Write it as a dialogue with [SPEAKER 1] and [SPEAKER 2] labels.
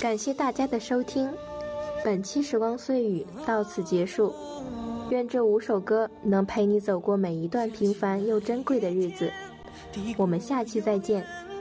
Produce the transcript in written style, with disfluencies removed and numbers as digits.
[SPEAKER 1] 感谢大家的收听，本期时光碎语到此结束。愿这5首歌能陪你走过每一段平凡又珍贵的日子。我们下期再见。